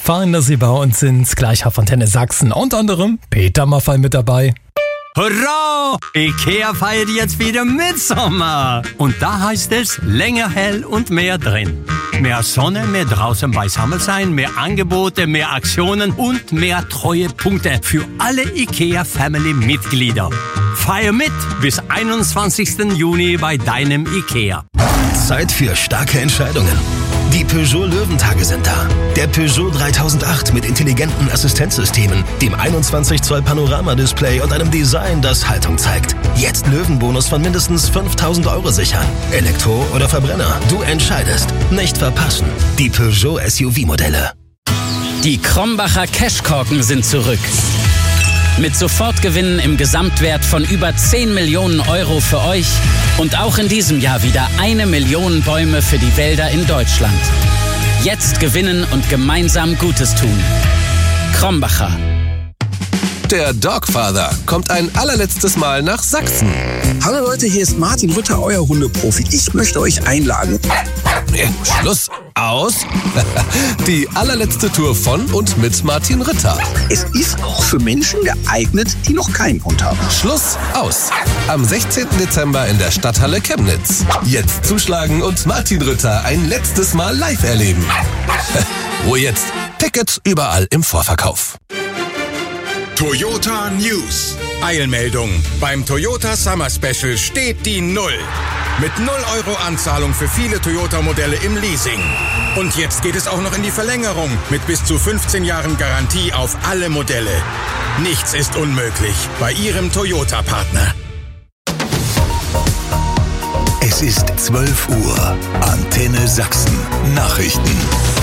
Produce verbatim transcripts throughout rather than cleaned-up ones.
Fein, dass Sie bei uns sind. Gleich auf Antenne Sachsen. Unter anderem Peter Maffay mit dabei. Hurra! IKEA feiert jetzt wieder Mitsommer. Und da heißt es länger hell und mehr drin. Mehr Sonne, mehr draußen beisammen sein, mehr Angebote, mehr Aktionen und mehr Treuepunkte für alle IKEA-Family-Mitglieder. Feier mit bis einundzwanzigsten Juni bei deinem IKEA. Zeit für starke Entscheidungen. Die Peugeot Löwentage sind da. Der Peugeot dreitausendacht mit intelligenten Assistenzsystemen, dem einundzwanzig Zoll Panoramadisplay und einem Design, das Haltung zeigt. Jetzt Löwenbonus von mindestens fünftausend Euro sichern. Elektro oder Verbrenner, du entscheidest. Nicht verpassen. Die Peugeot S U V-Modelle. Die Krombacher Cashkorken sind zurück. Mit Sofortgewinnen im Gesamtwert von über zehn Millionen Euro für euch und auch in diesem Jahr wieder eine Million Bäume für die Wälder in Deutschland. Jetzt gewinnen und gemeinsam Gutes tun. Krombacher. Der Dogfather kommt ein allerletztes Mal nach Sachsen. Hallo Leute, hier ist Martin Rütter, euer Hundeprofi. Ich möchte euch einladen. Schluss, aus. Die allerletzte Tour von und mit Martin Rütter. Es ist auch für Menschen geeignet, die noch keinen Hund haben. Schluss, aus. Am sechzehnten Dezember in der Stadthalle Chemnitz. Jetzt zuschlagen und Martin Rütter ein letztes Mal live erleben. Wo jetzt? Tickets überall im Vorverkauf. Toyota News. Eilmeldung. Beim Toyota Summer Special steht die Null. Mit null Euro Anzahlung für viele Toyota-Modelle im Leasing. Und jetzt geht es auch noch in die Verlängerung mit bis zu fünfzehn Jahren Garantie auf alle Modelle. Nichts ist unmöglich bei Ihrem Toyota-Partner. Es ist zwölf Uhr. Antenne Sachsen. Nachrichten.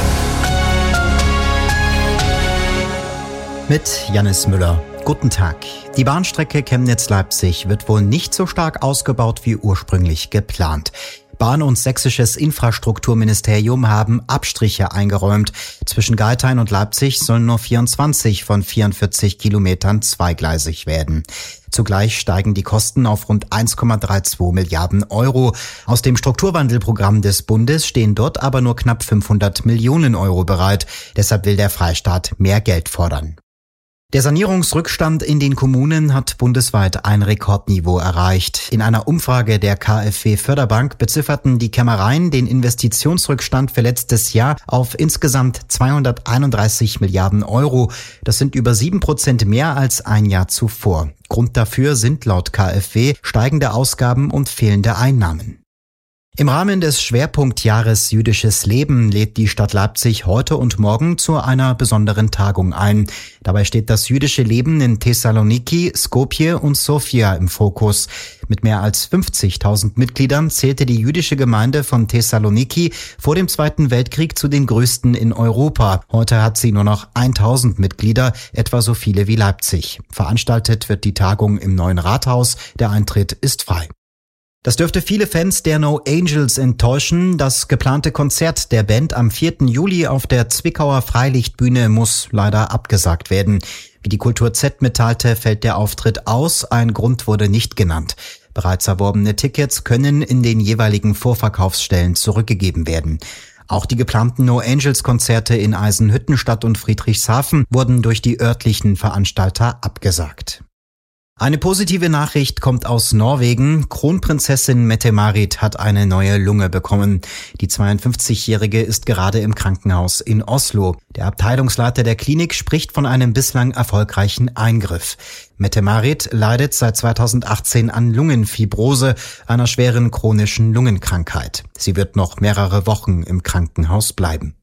Mit Jannis Müller. Guten Tag. Die Bahnstrecke Chemnitz-Leipzig wird wohl nicht so stark ausgebaut wie ursprünglich geplant. Bahn- und sächsisches Infrastrukturministerium haben Abstriche eingeräumt. Zwischen Geithain und Leipzig sollen nur vierundzwanzig von vierundvierzig Kilometern zweigleisig werden. Zugleich steigen die Kosten auf rund eins Komma zweiunddreißig Milliarden Euro. Aus dem Strukturwandelprogramm des Bundes stehen dort aber nur knapp fünfhundert Millionen Euro bereit. Deshalb will der Freistaat mehr Geld fordern. Der Sanierungsrückstand in den Kommunen hat bundesweit ein Rekordniveau erreicht. In einer Umfrage der KfW Förderbank bezifferten die Kämmereien den Investitionsrückstand für letztes Jahr auf insgesamt zweihunderteinunddreißig Milliarden Euro. Das sind über sieben Prozent mehr als ein Jahr zuvor. Grund dafür sind laut KfW steigende Ausgaben und fehlende Einnahmen. Im Rahmen des Schwerpunktjahres Jüdisches Leben lädt die Stadt Leipzig heute und morgen zu einer besonderen Tagung ein. Dabei steht das jüdische Leben in Thessaloniki, Skopje und Sofia im Fokus. Mit mehr als fünfzigtausend Mitgliedern zählte die jüdische Gemeinde von Thessaloniki vor dem Zweiten Weltkrieg zu den größten in Europa. Heute hat sie nur noch tausend Mitglieder, etwa so viele wie Leipzig. Veranstaltet wird die Tagung im neuen Rathaus. Der Eintritt ist frei. Das dürfte viele Fans der No Angels enttäuschen. Das geplante Konzert der Band am vierten Juli auf der Zwickauer Freilichtbühne muss leider abgesagt werden. Wie die Kultur Z mitteilte, fällt der Auftritt aus. Ein Grund wurde nicht genannt. Bereits erworbene Tickets können in den jeweiligen Vorverkaufsstellen zurückgegeben werden. Auch die geplanten No Angels Konzerte in Eisenhüttenstadt und Friedrichshafen wurden durch die örtlichen Veranstalter abgesagt. Eine positive Nachricht kommt aus Norwegen. Kronprinzessin Mette-Marit hat eine neue Lunge bekommen. Die zweiundfünfzigjährige ist gerade im Krankenhaus in Oslo. Der Abteilungsleiter der Klinik spricht von einem bislang erfolgreichen Eingriff. Mette-Marit leidet seit zweitausendachtzehn an Lungenfibrose, einer schweren chronischen Lungenkrankheit. Sie wird noch mehrere Wochen im Krankenhaus bleiben.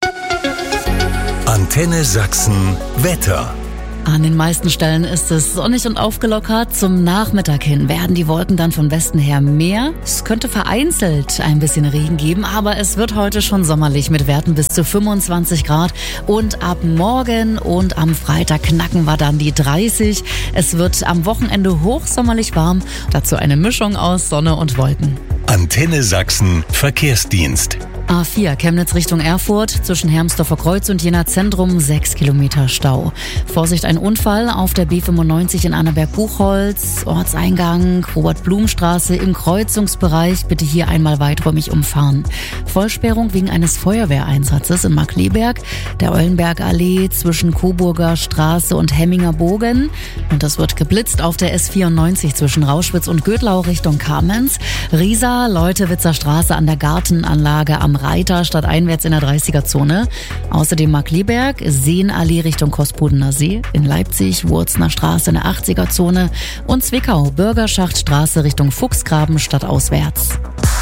Antenne Sachsen Wetter. An den meisten Stellen ist es sonnig und aufgelockert. Zum Nachmittag hin werden die Wolken dann von Westen her mehr. Es könnte vereinzelt ein bisschen Regen geben, aber es wird heute schon sommerlich mit Werten bis zu fünfundzwanzig Grad. Und ab morgen und am Freitag knacken wir dann die dreißig. Es wird am Wochenende hochsommerlich warm. Dazu eine Mischung aus Sonne und Wolken. Antenne Sachsen Verkehrsdienst. A vier Chemnitz Richtung Erfurt, zwischen Hermsdorfer Kreuz und Jena Zentrum sechs Kilometer Stau. Vorsicht, ein Unfall auf der B fünfundneunzig in Annaberg-Buchholz, Ortseingang Robert-Blum-Straße im Kreuzungsbereich, bitte hier einmal weiträumig umfahren. Vollsperrung wegen eines Feuerwehreinsatzes in Markkleeberg, der Eulenbergallee zwischen Coburger Straße und Hemminger Bogen. Und das wird geblitzt auf der S vierundneunzig zwischen Rauschwitz und Götlau Richtung Kamenz. Riesa, Leutewitzer Straße an der Gartenanlage am Reiter stadteinwärts in der dreißiger-Zone. Außerdem Markkleeberg, Seenallee Richtung Kospudener See, in Leipzig Wurzner Straße in der achtziger-Zone und Zwickau, Bürgerschachtstraße Richtung Fuchsgraben stadtauswärts.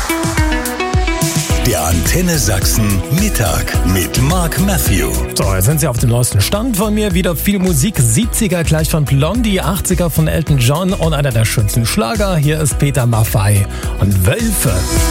Der Antenne Sachsen Mittag mit Mark Matthew. So, jetzt sind Sie auf dem neuesten Stand von mir. Wieder viel Musik. siebziger gleich von Blondie, achtziger von Elton John und einer der schönsten Schlager. Hier ist Peter Maffay und Wölfe.